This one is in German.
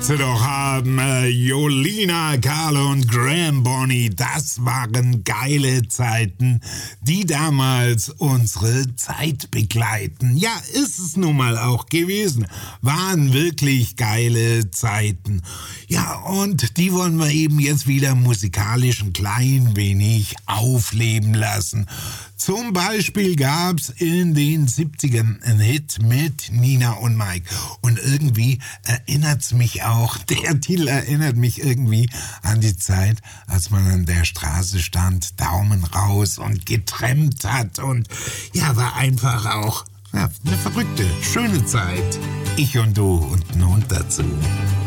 sie doch haben. Jolina, Carlo und Graham Bonny, das waren geile Zeiten, die damals unsere Zeit begleiten. Ja, ist es nun mal auch gewesen. Waren wirklich geile Zeiten. Ja, und die wollen wir eben jetzt wieder musikalisch ein klein wenig aufleben lassen. Zum Beispiel gab's in den 70ern einen Hit mit Nina und Mike. Und irgendwie erinnert's mich auch, der Titel erinnert mich irgendwie an die Zeit, als man an der Straße stand, Daumen raus und getrennt hat. Und ja, war einfach auch eine verrückte, schöne Zeit. Ich und du und ein Hund dazu.